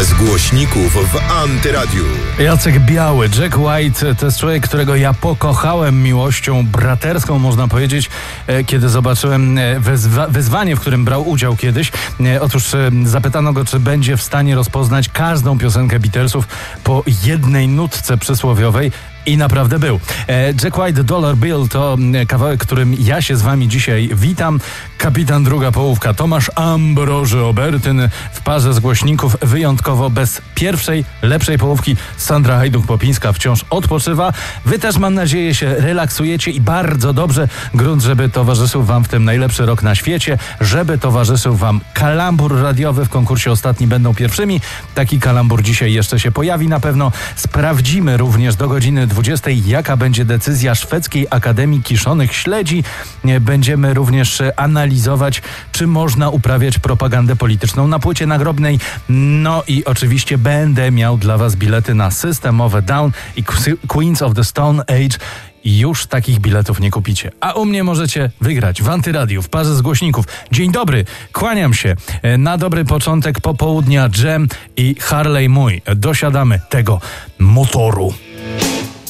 Pas głośników w Antyradiu. Jacek Biały, Jack White, to jest człowiek, którego ja pokochałem miłością braterską, można powiedzieć, kiedy zobaczyłem wyzwanie, w którym brał udział kiedyś. Otóż zapytano go, czy będzie w stanie rozpoznać każdą piosenkę Beatlesów po jednej nutce przysłowiowej. I naprawdę był. Jack White, Dollar Bill to kawałek, którym ja się z wami dzisiaj witam. Kapitan druga połówka Tomasz Ambroży Obertyn w parze z głośników, wyjątkowo bez pierwszej, lepszej połówki. Sandra Hajduk-Popińska wciąż odpoczywa. Wy też, mam nadzieję, się relaksujecie i bardzo dobrze. Grunt, żeby towarzyszył wam w tym najlepszy rok na świecie, żeby towarzyszył wam kalambur radiowy. W konkursie Ostatni będą pierwszymi. Taki kalambur dzisiaj jeszcze się pojawi na pewno. Sprawdzimy również do godziny 20, jaka będzie decyzja Szwedzkiej Akademii Kiszonych Śledzi. Będziemy również analizować, czy można uprawiać propagandę polityczną na płycie nagrobnej. No i oczywiście będę miał dla was bilety na System of a Down i Queens of the Stone Age. Już takich biletów nie kupicie. A u mnie możecie wygrać w Antyradiu, w parze z głośników. Dzień dobry, kłaniam się. Na dobry początek popołudnia Dżem i Harley mój. Dosiadamy tego motoru.